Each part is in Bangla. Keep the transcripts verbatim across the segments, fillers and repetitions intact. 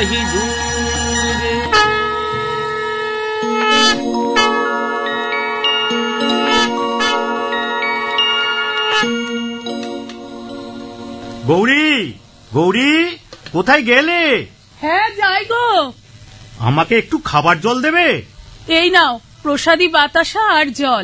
যাহি দূরে। গৌরী, গৌরী, কোথায় গেলে? হ্যাঁ যাই গো। আমাকে একটু খাবার জল দেবে? এই নাও প্রসাদী বাতাসা আর জল।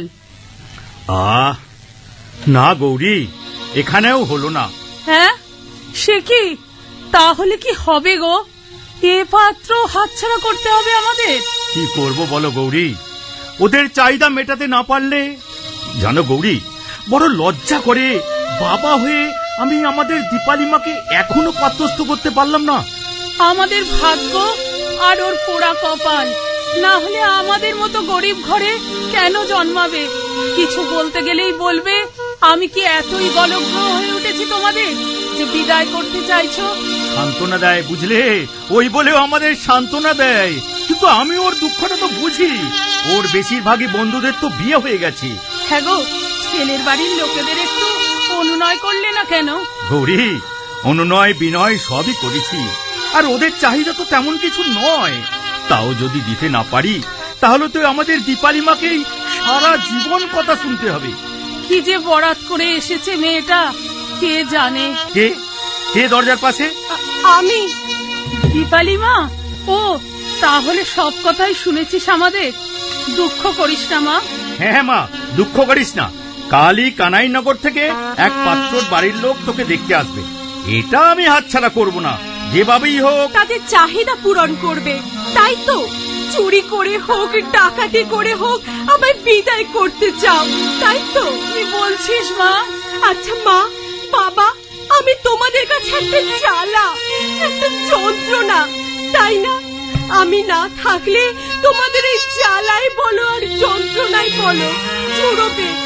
আহ না গৌরী, এখানেও হলো না। হ্যাঁ সে কি, তাহলে কি হবে গো? এ পাত্র হাতছাড়া করতে হবে আমাদের। কি করব বলো গৌরী, ওদের চাহিদা মেটাতে না পারলে? জানো গৌরী, বড় লজ্জা করে বাবা হয়ে আমি আমাদের দীপালিমাকে এখনো পাত্রস্থ করতে পারলাম না। আমাদের ভাগ্য আর ওর পোড়া কপাল, না হলে আমাদের মতো গরিব ঘরে কেন জন্মাবে? কিছু বলতে গেলেই বলবে আমি কি এতই গলগ্ন হয়ে উঠেছি তোমাদের যে বিদায় করতে চাইছো? সান্ত্বনা দেয় বুঝলে, ওই বলেও আমাদের সান্ত্বনা দেয়, কিন্তু আমি ওর দুঃখটা তো বুঝি। ওর বেশিরভাগই বন্ধুদের তো বিয়ে হয়ে গেছে। হ্যাঁ গো, ছেলের বাড়ির লোকেদের একটু অনুনয় করলে না কেন? গৌরী, অনুনয় বিনয় সবই করেছি, আর ওদের চাহিদা তো তেমন কিছু নয়। তাও যদি দিতে না পারি, তাহলে তো আমাদের দীপালিমাকেই সারা জীবন কথা শুনতে হবে। কি যে বরাত করে এসেছে মেয়েটা, কে জানে। কে কে দরজার পাশে? আমি। দীপালিমা? ও, তাহলে সব কথাই শুনেছিস আমাদের। দুঃখ করিস না মা। হ্যাঁ মা, দুঃখ করিস না। কালই কানাইনগর থেকে এক পাত্রর বাড়ির লোক তোকে দেখতে আসবে। এটা আমি হাতছাড়া করব না, যেভাবেই হোক। তাদের চাহিদা পূরণ করবে, তাই তো? চুরি করে হোক, ডাকাতি করে হোক, আমায় বিদায় করতে চাও, তাই তো? কি বলছিস মা? আচ্ছা মা, বাবা, আমি তোমাদের কাছে একটা জ্বালা, একটা যন্ত্রণা, তাই না? আমি না থাকলে তোমাদের এই জ্বালাই বলো আর যন্ত্রণাই বলো জুড়বে।